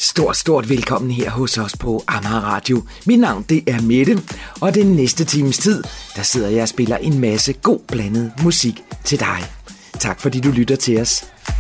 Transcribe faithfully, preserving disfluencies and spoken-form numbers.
Stort, stort velkommen her hos os på Amager Radio. Mit navn det er Mette, og den næste times tid, der sidder jeg og spiller en masse god blandet musik til dig. Tak fordi du lytter til os.